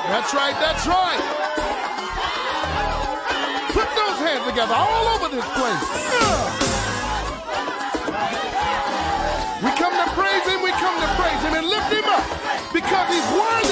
That's right, that's right. Put those hands together all over this place. We come to praise him and lift him up because he's worthy.